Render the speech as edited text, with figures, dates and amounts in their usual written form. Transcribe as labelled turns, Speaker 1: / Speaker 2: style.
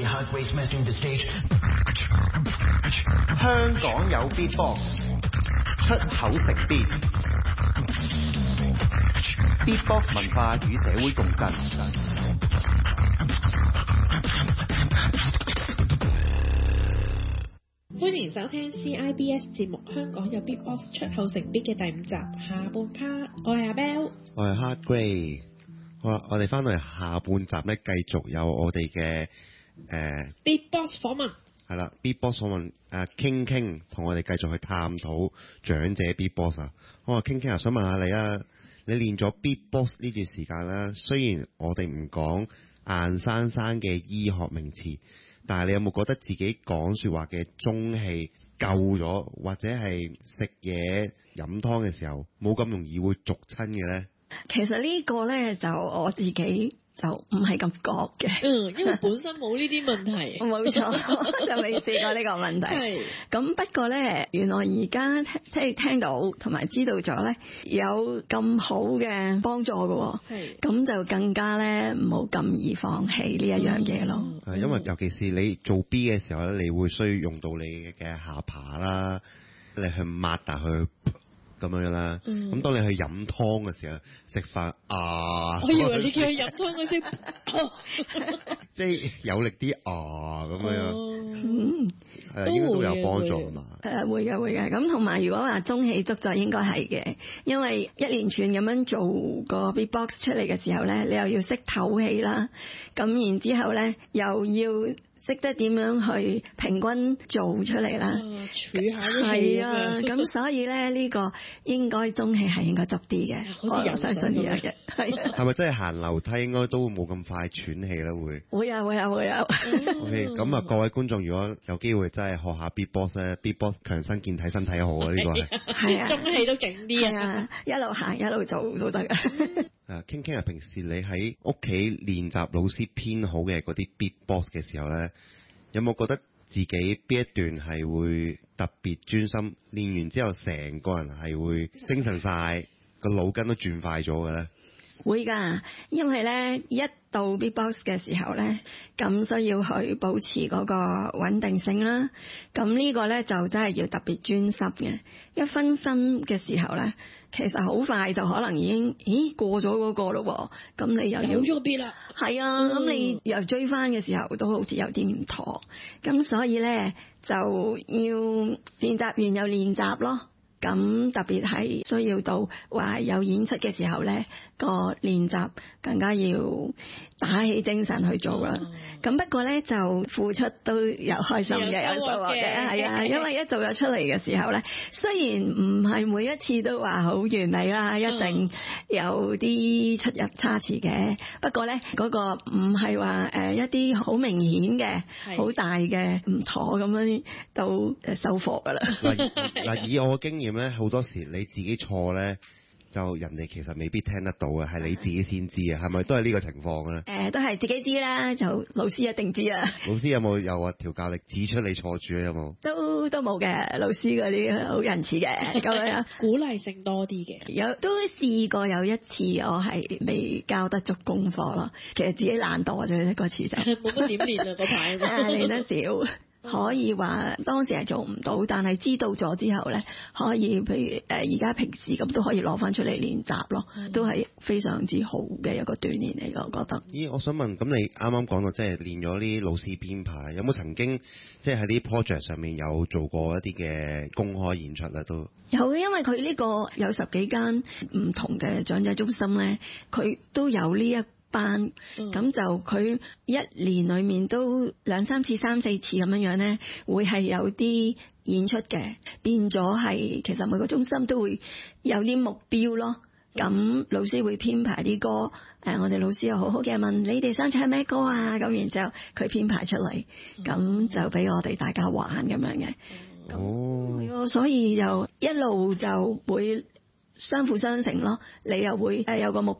Speaker 1: Hard Grace mastering the stage.
Speaker 2: 香港有 Beatbox， 出口成邊 Beatbox 文化與社會共振。
Speaker 3: 歡迎收聽 CIBS 節目《香港有 Beatbox 出口成邊》嘅第5集下半 part。我係阿 Bell，
Speaker 4: 我係 Hard Grace。好啦，我哋翻到嚟下半集咧，繼續有我哋嘅
Speaker 3: Beatbox 訪問。係
Speaker 4: 啦 ，Beatbox 訪問King 同我哋繼續去探討長者 Beatbox 啊。好啊，King 啊，想問下你啊，你練咗 Beatbox 呢段時間啦，雖然我哋唔講硬生生嘅醫學名詞，但係你有冇覺得自己講説話嘅中氣夠咗，或者係食嘢飲湯嘅時候冇咁容易會濁親嘅咧？
Speaker 5: 其實呢個咧就我自己就唔係咁覺嘅，
Speaker 3: 因為本身冇呢啲問題，
Speaker 5: 冇錯，就未試過呢個問題。係咁，不過咧，原來而家即係聽到同埋知道咗咧，有咁好嘅幫助嘅，係咁就更加咧唔好咁易放棄呢一樣嘢咯。
Speaker 4: 因為尤其是你做 B 嘅時候咧，你會需要用到你嘅下巴啦，你去擘大佢。咁樣啦，咁當你去飲湯嘅時候，食飯
Speaker 3: 我以為你叫佢飲湯嗰時，
Speaker 4: 即係有力啲咁樣，應該都有幫助㗎嘛。
Speaker 5: 會嘅，咁同埋如果話中氣足就應該係嘅，因為一連串咁樣做個 Beatbox 出嚟嘅時候咧，你又要識透氣啦，咁然之後咧又要識得點樣去平均做出嚟啦，儲下啲氣啊，咁所以咧呢個應該中氣係應該足啲嘅，好似有相信呢樣嘅，
Speaker 4: 係咪真係行樓梯應該都冇咁快喘氣啦？會啊。OK， 咁啊，各位觀眾如果有機會真係學下 Beatbox 咧，Beatbox 強身健體身體好啊，呢個
Speaker 3: 係中氣都勁啲
Speaker 5: 啊，一路行一路做都得嘅。
Speaker 4: King 啊，平時你喺屋企練習老師編好嘅嗰啲 Beatbox 嘅時候咧，有冇覺得自己邊一段係會特別專心？練完之後成個人係會精神晒，個腦筋都轉快咗嘅咧？
Speaker 5: 會㗎，因為咧一到 Beatbox 嘅時候咧，咁需要去保持嗰個穩定性啦。咁呢個咧就真係要特別專心嘅。一分心嘅時候咧，其實好快就可能已經過咗嗰個咯。咁你又要
Speaker 3: 走咗 beat啦，
Speaker 5: 係啊，咁你又追翻嘅時候都好似有啲唔妥。咁所以咧就要練習完又練習咯。咁特別係需要到話有演出嘅時候咧，個練習更加要打起精神去做啦。咁不過咧就付出都有開心嘅，有收穫嘅，係啊，因為一做咗出嚟嘅時候咧，雖然唔係每一次都話好完美啦，一定有啲出入差池嘅。不過咧嗰個唔係話一啲好明顯嘅好大嘅唔妥咁樣都收穫噶啦。
Speaker 4: 嗱，以我嘅經驗咧，好多時你自己錯咧，就人哋其實未必聽得到嘅，係你自己先知啊，係咪都係呢個情況嘅咧？
Speaker 5: 都係自己知啦，就老師一定知啦。
Speaker 4: 老師有冇話調教力指出你錯處咧？有冇？
Speaker 5: 都冇嘅，老師嗰啲好仁慈嘅，咁樣
Speaker 3: 鼓勵性多啲嘅。
Speaker 5: 都試過有一次我係未交得足功課咯，其實自己懶惰咗嗰次就
Speaker 3: 冇乜點練啊嗰排，
Speaker 5: 練得少。可以話當時係做唔到，但係知道咗之後咧，可以譬如而家平時咁都可以攞翻出嚟練習咯，都係非常之好嘅一個鍛鍊嚟嘅，我覺得。
Speaker 4: 咦，我想問，咁你啱啱講到即係練咗啲老師編排，有冇曾經即係喺啲 project 上面有做過一啲嘅公開演出咧？都
Speaker 5: 有嘅，因為佢呢個有10幾間唔同嘅長者中心咧，佢都有呢一班，咁就佢一年裏面都2、3次、3、4次咁樣咧，會係有啲演出嘅，變咗係其實每個中心都會有啲目標咯。咁老師會編排啲歌，我哋老師又好好嘅問你哋想唱咩歌啊，咁然之後佢編排出嚟，咁就俾我哋大家玩咁樣嘅。所以就一路就會相輔相成咯，你又會有個目